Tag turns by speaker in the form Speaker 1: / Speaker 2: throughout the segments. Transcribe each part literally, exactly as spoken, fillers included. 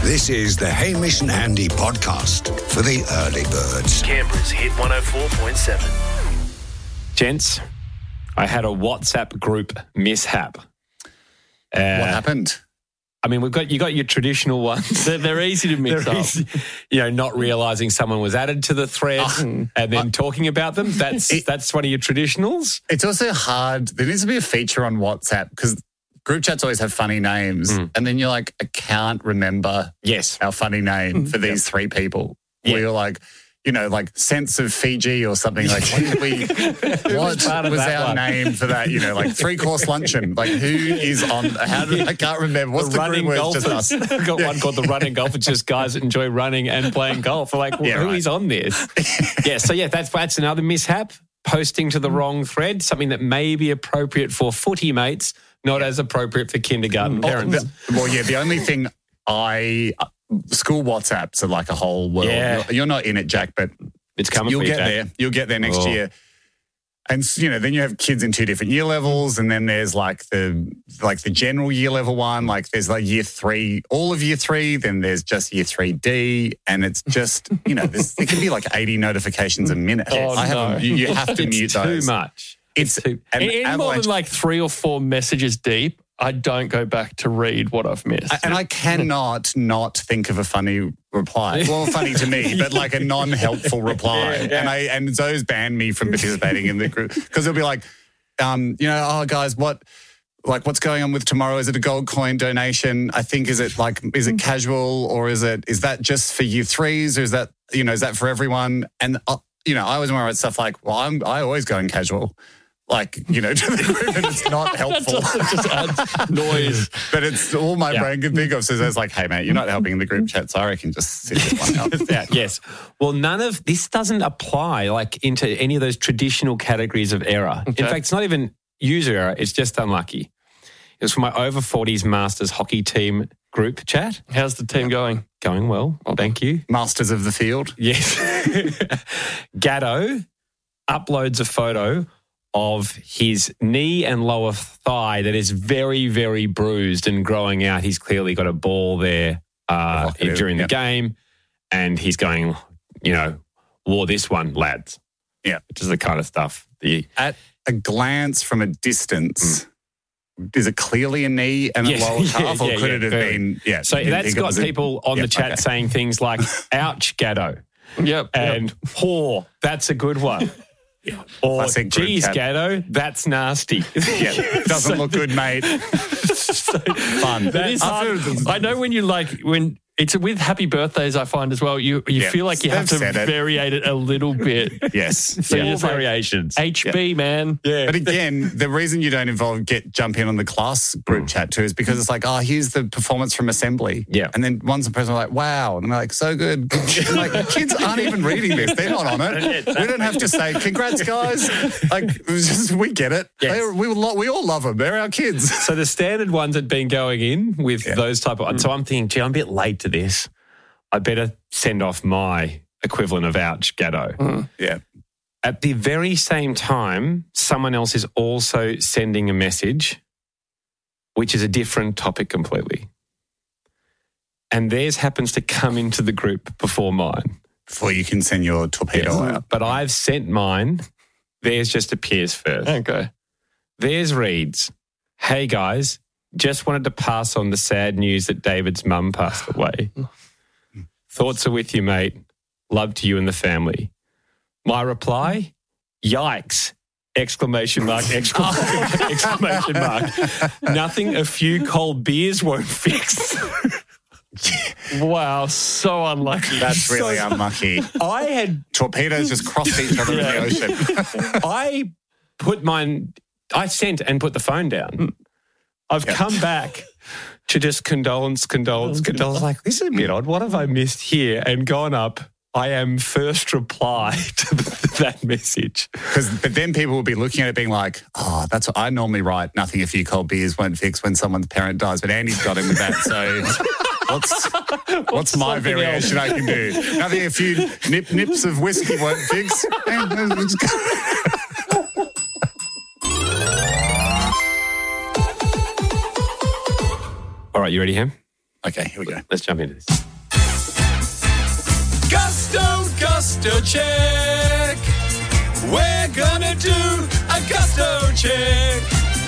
Speaker 1: This is the Hamish and Andy podcast for the early birds.
Speaker 2: Canberra's Hit one oh four point seven.
Speaker 3: Gents, I had a WhatsApp group mishap. Uh,
Speaker 4: what happened?
Speaker 3: I mean, we've got you got your traditional ones.
Speaker 5: They're, they're easy to mix
Speaker 3: They're
Speaker 5: up.
Speaker 3: easy. You know, not realising someone was added to the thread
Speaker 4: Oh.
Speaker 3: and then talking about them. That's
Speaker 4: It-
Speaker 3: that's one of your traditionals.
Speaker 4: It's also hard. There needs to be a feature on WhatsApp because group chats always have funny names. And then you're like, I can't remember
Speaker 3: Yes.
Speaker 4: our funny name for these three people.
Speaker 3: Yeah.
Speaker 4: Where you're like, you know, like Sense of Fiji or something. Like, what did we, what
Speaker 3: part of
Speaker 4: was
Speaker 3: that
Speaker 4: our
Speaker 3: one?
Speaker 4: name for that? You know, like three course luncheon. Like, who is on, how did, I can't remember. What's the,
Speaker 3: running
Speaker 4: group word? Just
Speaker 3: golfers.
Speaker 4: us.
Speaker 3: I've got one called the running golf. It's just guys that enjoy running and playing golf. I'm like, well,
Speaker 4: Yeah,
Speaker 3: who
Speaker 4: right.
Speaker 3: is on this? yeah, so yeah, that's that's another mishap. Posting to the wrong thread, something that may be appropriate for footy mates, not as appropriate for kindergarten
Speaker 4: Oh,
Speaker 3: parents.
Speaker 4: the- well, yeah, the only thing I, uh, school WhatsApps are like a whole world.
Speaker 3: Yeah.
Speaker 4: You're, you're not in it, Jack, but
Speaker 3: It's coming
Speaker 4: you'll
Speaker 3: for you,
Speaker 4: get
Speaker 3: Jack.
Speaker 4: there. You'll get there next
Speaker 3: Oh.
Speaker 4: year. And, you know, then you have kids in two different year levels, and then there's like the like the general year level one, like there's like year three, all of year three, then there's just year three D, and it's just, you know, there's, it can be like eighty notifications a minute.
Speaker 5: Oh,
Speaker 4: I have
Speaker 5: no.
Speaker 4: you, you have to
Speaker 3: It's
Speaker 4: mute
Speaker 3: too
Speaker 4: those.
Speaker 3: much.
Speaker 4: It's
Speaker 3: too-
Speaker 4: an
Speaker 5: Any more
Speaker 4: avalanche.
Speaker 5: than like three or four messages deep, I don't go back to read what I've missed.
Speaker 4: And I cannot not think of a funny reply. Well, funny to me, but like a non-helpful reply.
Speaker 3: Yeah, yeah.
Speaker 4: And I and Zoe's banned me from participating in the group because they'll be like, um, you know, oh guys, what, like, what's going on with tomorrow? Is it a gold coin donation? I think is it like is it casual or is it is that just for year threes or is that you know is that for everyone? And uh, you know, I always want to write stuff like, well, I'm I always go in casual. Like, you know, to the group, and it's not helpful.
Speaker 5: It just adds noise.
Speaker 4: But it's all my
Speaker 3: Yeah.
Speaker 4: brain can think of. So it's like, hey, mate, you're not helping in the group chat, so I reckon just sit this one out.
Speaker 3: Yeah, yes. Well, none of this doesn't apply like into any of those traditional categories of error.
Speaker 5: Okay.
Speaker 3: In fact, it's not even user error. It's just unlucky. It was for my over forties Masters hockey team group chat.
Speaker 5: How's the team going?
Speaker 3: Going well. Thank you.
Speaker 4: Masters of the field.
Speaker 3: Yes. Gatto uploads a photo of his knee and lower thigh that is very, very bruised and growing out. He's clearly got a ball there uh,
Speaker 4: Provocative,
Speaker 3: during the
Speaker 4: yeah.
Speaker 3: game, and he's going, you know, war this one, lads.
Speaker 4: Yeah.
Speaker 3: Which is the kind of stuff. The,
Speaker 4: At a glance from a distance, is it clearly a knee and
Speaker 3: Yes.
Speaker 4: a lower calf,
Speaker 3: Yeah,
Speaker 4: or
Speaker 3: yeah,
Speaker 4: could
Speaker 3: yeah,
Speaker 4: it have
Speaker 3: very.
Speaker 4: been? Yeah.
Speaker 3: so
Speaker 4: you didn't
Speaker 3: that's
Speaker 4: think it
Speaker 3: got
Speaker 4: was a-
Speaker 3: people on
Speaker 4: Yep,
Speaker 3: the chat
Speaker 4: okay.
Speaker 3: saying things like, ouch, Gatto,
Speaker 5: Yep.
Speaker 3: and whore, that's a good one. Or,
Speaker 4: Classic group
Speaker 3: geez,
Speaker 4: chat.
Speaker 3: Gatto, that's nasty.
Speaker 4: Yeah, doesn't look good, mate. Fun.
Speaker 5: It is
Speaker 4: I
Speaker 5: hard.
Speaker 4: feel-
Speaker 5: I know when you like when it's with happy birthdays. I find as well. You you
Speaker 4: Yeah,
Speaker 5: feel like you have to
Speaker 4: they've said it.
Speaker 5: variate it a little bit.
Speaker 4: Yes.
Speaker 5: So
Speaker 3: Yeah,
Speaker 5: you're just like,
Speaker 3: variations.
Speaker 5: H B man.
Speaker 3: Yeah.
Speaker 4: But again, the reason you don't involve get jump in on the class group chat too is because it's like, oh, here's the performance from assembly.
Speaker 3: Yeah.
Speaker 4: And then one's the person like, wow. And they're like, so good. I'm like, kids aren't even reading this. They're not on it. We don't have to say, congrats, guys. Like, it was just, we get it.
Speaker 3: Yes.
Speaker 4: They're- we, lo- we all love them. They're our kids.
Speaker 3: So the standard ones had been going in with those type of ones. So I'm thinking, gee, I'm a bit late to this. I better send off my equivalent of ouch, Gatto.
Speaker 4: Yeah.
Speaker 3: At the very same time, someone else is also sending a message, which is a different topic completely. And theirs happens to come into the group before mine.
Speaker 4: Before you can send your torpedo out.
Speaker 3: But I've sent mine. Theirs just appears first.
Speaker 5: Okay.
Speaker 3: Theirs reads, hey guys, just wanted to pass on the sad news that David's mum passed away. Thoughts are with you, mate. Love to you and the family. My reply, yikes, exclamation mark, exclamation, exclamation mark. Nothing a few cold beers won't fix.
Speaker 5: Wow. So unlucky.
Speaker 4: That's really unlucky.
Speaker 3: I had,
Speaker 4: Torpedoes just crossed each other in the ocean.
Speaker 3: I put mine, I sent and put the phone down. I've
Speaker 4: Yep.
Speaker 3: come back to just condolence, condolence, condolence. Like, this is a bit odd. What have I missed here? And gone up. I am first reply to that message.
Speaker 4: Because, but then people will be looking at it being like, oh, that's what I normally write. Nothing a few cold beers won't fix when someone's parent dies. But Andy's got him with that. So what's what's my
Speaker 5: something
Speaker 4: variation I can do? Nothing a few nip nips of whiskey won't fix.
Speaker 3: All right, you ready, Ham?
Speaker 4: Okay, here we go.
Speaker 3: Let's jump into this.
Speaker 6: Gusto, gusto check. We're gonna do a gusto check.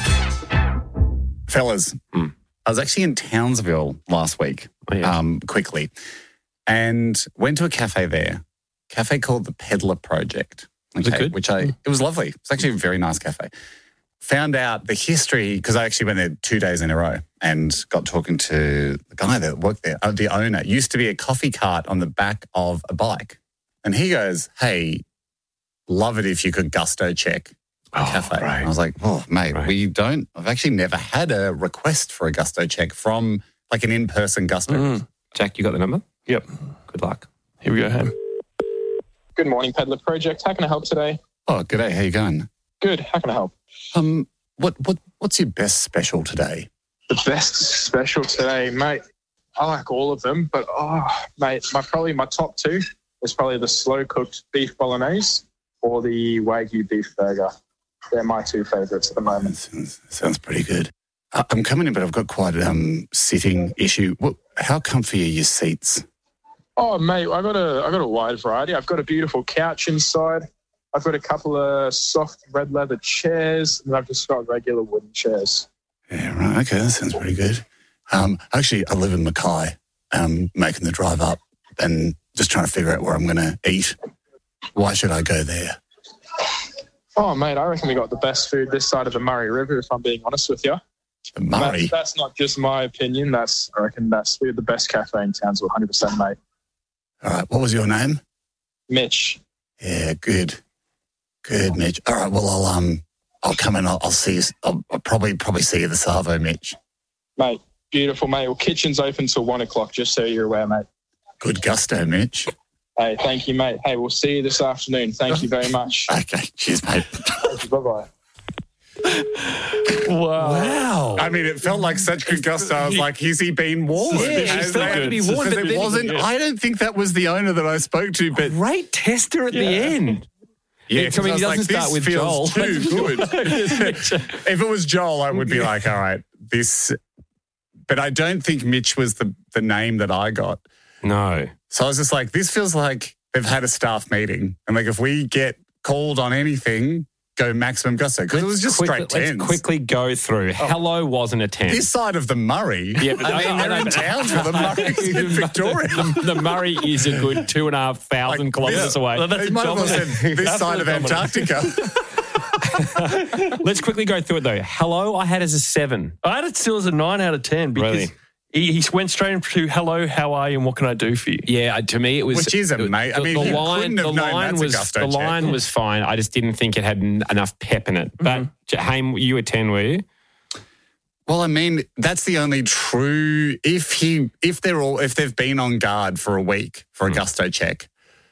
Speaker 4: Fellas,
Speaker 3: Mm.
Speaker 4: I was actually in Townsville last week,
Speaker 3: Oh, yeah.
Speaker 4: um, quickly, and went to a cafe there, cafe called the Peddler Project.
Speaker 3: Was it good?
Speaker 4: Which I, it was lovely. It's actually a very nice cafe. Found out the history, because I actually went there two days in a row and got talking to the guy that worked there, uh, the owner. It used to be a coffee cart on the back of a bike. And he goes, hey, love it if you could gusto check a
Speaker 3: Oh,
Speaker 4: cafe.
Speaker 3: right.
Speaker 4: And I was like, oh, mate,
Speaker 3: Right.
Speaker 4: we don't, I've actually never had a request for a gusto check from like an in-person gusto.
Speaker 5: Mm.
Speaker 3: Jack, you got the number?
Speaker 5: Yep.
Speaker 3: Good luck.
Speaker 5: Here we go, Ham.
Speaker 7: Good morning, Peddler Project. How can I help today?
Speaker 4: Oh, good day. How you going?
Speaker 7: Good. How can I help?
Speaker 4: Um, what, what, what's your best special today?
Speaker 7: The best special today, mate. I like all of them, but oh, mate, my probably my top two is probably the slow cooked beef bolognese or the Wagyu beef burger. They're my two favourites at the moment.
Speaker 4: Sounds, sounds pretty good. Uh, I'm coming in, but I've got quite a um, sitting issue. What, how comfy are your seats?
Speaker 7: Oh, mate, I got a I got a wide variety. I've got a beautiful couch inside. I've got a couple of soft red leather chairs, and I've just got regular wooden chairs.
Speaker 4: Yeah, right. Okay, that sounds pretty good. Um, actually, I live in Mackay, um, making the drive up and just trying to figure out where I'm going to eat. Why should I go there?
Speaker 7: Oh, mate, I reckon we got the best food this side of the Murray River, if I'm being honest with you.
Speaker 4: The Murray.
Speaker 7: That's, that's not just my opinion. That's I reckon that's we're the best cafe in Townsville, one hundred percent, mate.
Speaker 4: All right. What was your name?
Speaker 7: Mitch.
Speaker 4: Yeah, good. Good, Mitch. All right. Well, I'll um, I'll come in. I'll, I'll see you. I'll, I'll probably probably see you this Savo, Mitch.
Speaker 7: Mate, beautiful, mate. Well, kitchen's open till one o'clock, just so you're aware, mate.
Speaker 4: Good gusto, Mitch.
Speaker 7: Hey, thank you, mate. Hey, we'll see you this afternoon. Thank you very much.
Speaker 4: Okay. Cheers, mate.
Speaker 7: Bye-bye.
Speaker 5: Wow.
Speaker 3: Wow.
Speaker 4: I mean, it felt like such good gusto. I was like, has he been warned?
Speaker 3: Yeah, he
Speaker 4: Has
Speaker 3: felt
Speaker 4: they-
Speaker 3: like he warned,
Speaker 4: because
Speaker 3: but
Speaker 4: it
Speaker 3: then-
Speaker 4: wasn't. I don't think that was the owner that I spoke to, but
Speaker 3: Great tester at the end.
Speaker 4: yeah,
Speaker 3: I mean, he
Speaker 4: was
Speaker 3: doesn't start
Speaker 4: this
Speaker 3: with
Speaker 4: feels
Speaker 3: Joel.
Speaker 4: too good. If it was Joel, I would be like, all right, this. But I don't think Mitch was the the name that I got.
Speaker 3: No.
Speaker 4: So I was just like, this feels like they've had a staff meeting, and like if we get called on anything, go maximum gusto because it was just
Speaker 3: quickly,
Speaker 4: straight tens.
Speaker 3: Let's quickly go through. Hello wasn't a ten.
Speaker 4: This side of the Murray.
Speaker 3: Yeah, but
Speaker 4: I mean, they're in town for the Murray's in Victoria.
Speaker 3: The, the Murray is a good two and a half thousand
Speaker 4: Like
Speaker 3: kilometres
Speaker 4: this-
Speaker 3: away.
Speaker 5: Well, that's
Speaker 4: They
Speaker 5: a
Speaker 4: might have well
Speaker 5: dominant-
Speaker 4: said this
Speaker 5: that's
Speaker 4: side
Speaker 5: a
Speaker 4: of
Speaker 5: dominant.
Speaker 4: Antarctica.
Speaker 3: Let's quickly go through it though. Hello, I had as a seven.
Speaker 5: I had it still as a nine out of ten because
Speaker 3: Really?
Speaker 5: he, he went straight into hello, how are you, and what can I do for you?
Speaker 3: Yeah, to me it was.
Speaker 4: Which is a
Speaker 3: the-
Speaker 4: mate. I
Speaker 3: the-
Speaker 4: mean,
Speaker 3: the
Speaker 4: you
Speaker 3: line,
Speaker 4: couldn't have
Speaker 3: the
Speaker 4: known
Speaker 3: line
Speaker 4: that's a
Speaker 3: was
Speaker 4: gusto
Speaker 3: the
Speaker 4: check.
Speaker 3: line was fine. I just didn't think it had n- enough pep in it. But Haim, you were ten, were you?
Speaker 4: Well, I mean, that's the only true. If he, if they're all, if they've been on guard for a week for a gusto check,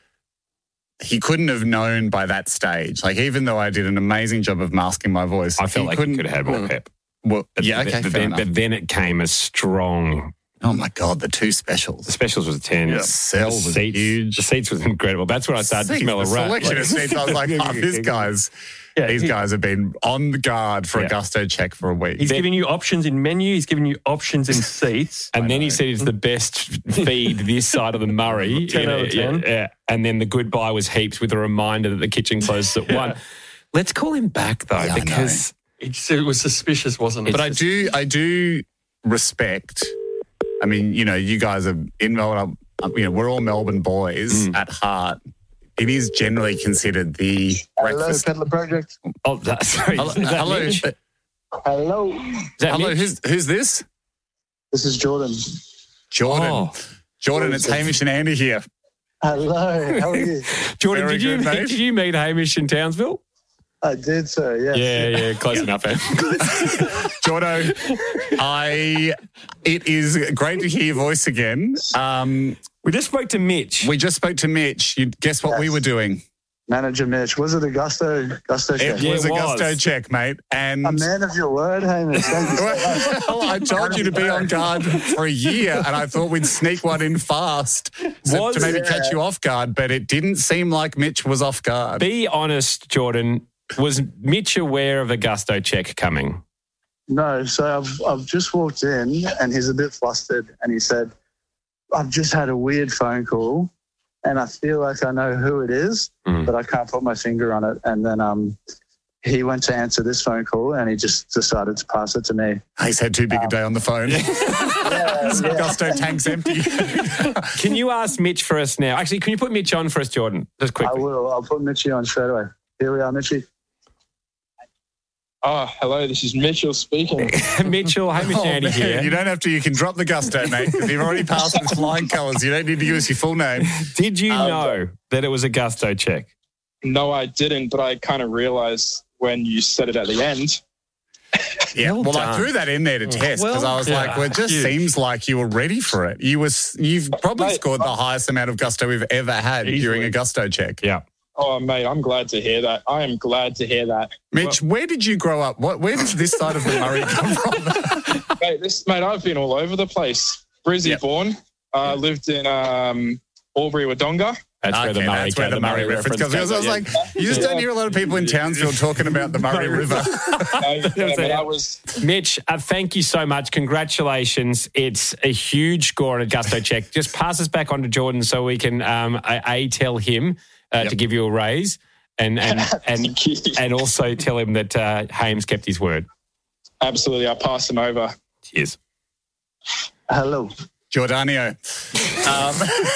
Speaker 4: he couldn't have known by that stage. Like, even though I did an amazing job of masking my voice,
Speaker 3: I felt
Speaker 4: he
Speaker 3: like
Speaker 4: couldn't.
Speaker 3: you could have had more pep.
Speaker 4: Well,
Speaker 3: But
Speaker 4: yeah,
Speaker 3: th-
Speaker 4: okay,
Speaker 3: but
Speaker 4: fair
Speaker 3: then,
Speaker 4: enough.
Speaker 3: but then it came as strong.
Speaker 4: Oh my god, the two
Speaker 3: The
Speaker 4: specials.
Speaker 3: specials was a ten.
Speaker 4: The cell
Speaker 3: The
Speaker 4: was
Speaker 3: seats,
Speaker 4: huge.
Speaker 3: The seats was incredible. That's when I started
Speaker 4: Seats,
Speaker 3: to smell a
Speaker 4: the
Speaker 3: rat.
Speaker 4: selection
Speaker 3: Like-
Speaker 4: of seats. I was like, oh, this guy's.
Speaker 5: Yeah,
Speaker 4: These
Speaker 5: he-
Speaker 4: guys have been on the guard for
Speaker 3: Yeah.
Speaker 4: a gusto check for a week.
Speaker 5: He's giving you options in menu. He's giving you options in seats.
Speaker 3: And then he said it's the best feed this side of the Murray.
Speaker 5: ten
Speaker 3: You know,
Speaker 5: out of ten.
Speaker 3: Yeah, yeah. And then the goodbye was heaps with a reminder that the kitchen closes at one. Let's call him back though,
Speaker 4: Yeah, I know.
Speaker 3: because
Speaker 5: It, just, it was suspicious, wasn't it?
Speaker 4: But I do, I do respect. I mean, you know, you guys are in Melbourne. You know, we're all Melbourne boys at heart. It is generally considered the breakfast.
Speaker 7: Peddler Project.
Speaker 3: oh, that, sorry,
Speaker 4: Hello,
Speaker 3: is that
Speaker 4: hello,
Speaker 3: Mitch?
Speaker 4: uh,
Speaker 7: Hello.
Speaker 3: Is that
Speaker 4: hello.
Speaker 3: Mitch?
Speaker 4: Who's who's this?
Speaker 7: This is Jordan.
Speaker 4: Jordan.
Speaker 3: Oh.
Speaker 4: Jordan, it's Hamish and Andy here.
Speaker 7: Hello. How are you?
Speaker 3: Jordan,
Speaker 4: Very
Speaker 3: did you
Speaker 4: good,
Speaker 3: meet,
Speaker 4: mate.
Speaker 3: did you meet Hamish in Townsville?
Speaker 7: I did, sir. Yes.
Speaker 3: Yeah, yeah, close enough. Em.
Speaker 4: Jordo, I. It is great to hear your voice again. Um,
Speaker 3: We just spoke to Mitch.
Speaker 4: we just spoke to Mitch. You guess what we
Speaker 7: Yes.
Speaker 4: were doing?
Speaker 7: Manager Mitch. Was it a gusto gusto
Speaker 4: It
Speaker 7: check?
Speaker 3: Yeah,
Speaker 4: was
Speaker 3: it
Speaker 4: a
Speaker 3: was.
Speaker 4: gusto check, mate. And
Speaker 7: A man of your word, Hamish. Thank you so much.
Speaker 4: well, I told you to be on guard for a year, and I thought we'd sneak one in fast so-
Speaker 3: Was-
Speaker 4: to maybe
Speaker 7: Yeah.
Speaker 4: catch you off guard, but it didn't seem like Mitch was off guard.
Speaker 3: Be honest, Jordan. Was Mitch aware of a gusto check coming?
Speaker 8: No, so I've I've just walked in and he's a bit flustered and he said, I've just had a weird phone call and I feel like I know who it is,
Speaker 3: Mm.
Speaker 8: but I can't put my finger on it. And then um, he went to answer this phone call and he just decided to pass it to me.
Speaker 4: He's had too big a day on the phone.
Speaker 8: Yeah, yeah.
Speaker 4: Gusto tank's empty.
Speaker 3: Can you ask Mitch for us now? Actually, can you put Mitch on for us, Jordan? Just
Speaker 8: I
Speaker 3: quickly.
Speaker 8: will. I'll put Mitchie on straight away. Here we are, Mitchie.
Speaker 7: Oh, hello, this is Mitchell speaking.
Speaker 3: Mitchell, Hamish
Speaker 4: Oh,
Speaker 3: Andy
Speaker 4: man,
Speaker 3: here.
Speaker 4: you don't have to. You can drop the Gusto, mate, because you've already passed with flying colours. You don't need to give us your full name.
Speaker 3: Did you
Speaker 7: Um,
Speaker 3: know that it was a Gusto check?
Speaker 7: No, I didn't, but I kind of realised when you said it at the end.
Speaker 4: Yeah,
Speaker 3: Well
Speaker 4: well, I
Speaker 3: done.
Speaker 4: threw that in there to test because I was
Speaker 5: yeah,
Speaker 4: like, well, it just
Speaker 5: huge.
Speaker 4: seems like you were ready for it. You was, you've probably
Speaker 7: Mate,
Speaker 4: scored the highest amount of Gusto we've ever had during
Speaker 5: Easily.
Speaker 4: a Gusto check.
Speaker 3: Yeah.
Speaker 7: Oh, mate, I'm glad to hear that. I am glad to hear that.
Speaker 4: Mitch, where did you grow up? What? Where did this side of the Murray come from?
Speaker 7: Mate, this mate, I've been all over the place. Brizzy
Speaker 4: Yep.
Speaker 7: born, uh, lived in um, Albury, Wodonga.
Speaker 3: That's where the
Speaker 4: Okay,
Speaker 3: Murray,
Speaker 4: that's where the Murray reference comes. I was, I was like, you just don't hear a lot of people in Townsville talking about the Murray River.
Speaker 7: Uh, yeah, but I was
Speaker 3: Mitch, uh, thank you so much. Congratulations. It's a huge score on a Gusto check. Just pass us back on to Jordan so we can um, a, a tell him uh,
Speaker 4: Yep.
Speaker 3: to give you a raise and and and,
Speaker 7: Thank you.
Speaker 3: and also tell him that uh, Hames kept his word.
Speaker 7: absolutely. I passed him over.
Speaker 3: Cheers.
Speaker 8: Hello.
Speaker 4: Jordanio. Um,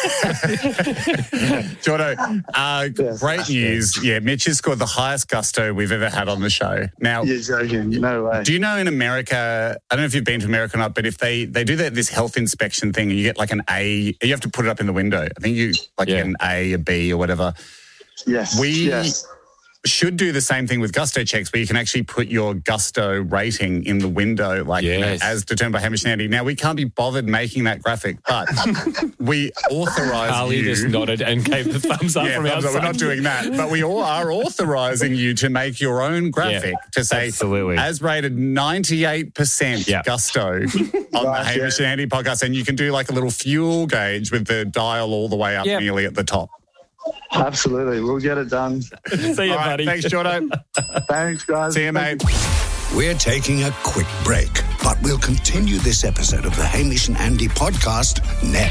Speaker 4: Jordo, uh,
Speaker 8: Yes.
Speaker 4: great news. Yeah, Mitch has scored the highest Gusto we've ever had on the show. Now,
Speaker 8: You're joking. No way.
Speaker 4: do you know in America, I don't know if you've been to America or not, but if they, they do that, this health inspection thing and you get like an A, you have to put it up in the window. I think you like
Speaker 3: Yeah.
Speaker 4: get an A, a B or whatever.
Speaker 8: Yes.
Speaker 4: We
Speaker 8: yes.
Speaker 4: should do the same thing with Gusto checks where you can actually put your Gusto rating in the window, like you know,
Speaker 3: Yes.
Speaker 4: as determined by Hamish and Andy. Now, we can't be bothered making that graphic, but we authorise
Speaker 3: Carly
Speaker 4: you.
Speaker 3: just nodded and gave the thumbs up
Speaker 4: Yeah,
Speaker 3: from
Speaker 4: thumbs up.
Speaker 3: outside.
Speaker 4: We're not doing that, but we all are authorising you to make your own graphic to say,
Speaker 3: absolutely.
Speaker 4: as rated ninety-eight percent
Speaker 3: Yeah.
Speaker 4: Gusto on the
Speaker 8: Right,
Speaker 4: Hamish
Speaker 8: yeah.
Speaker 4: and Andy podcast, and you can do like a little fuel gauge with the dial all the way up
Speaker 3: Yeah.
Speaker 4: nearly at the top.
Speaker 8: Absolutely. We'll get it done.
Speaker 3: See you,
Speaker 4: All right,
Speaker 3: buddy.
Speaker 4: thanks, Jordo.
Speaker 8: Thanks, guys.
Speaker 4: See you, mate.
Speaker 1: We're taking a quick break, but we'll continue this episode of the Hamish and Andy podcast next.